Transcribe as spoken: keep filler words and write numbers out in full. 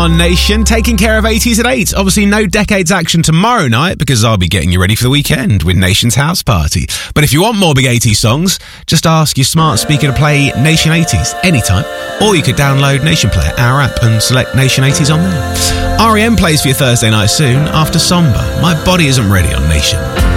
On Nation, taking care of eighties at eight. Obviously, no Decades action tomorrow night because I'll be getting you ready for the weekend with Nation's House Party. But if you want more big eighties songs, just ask your smart speaker to play Nation eighties anytime. Or you could download Nation Player, our app, and select Nation eighties on there. R E M plays for your Thursday night soon after Somber. My Body Isn't Ready on Nation.